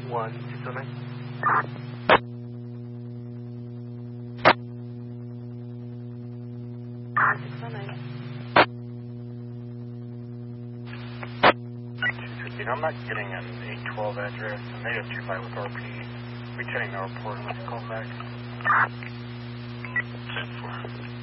1209. I'm not getting an 812 address. A native 25 with RP. Returning the report unless you call back. 10-4.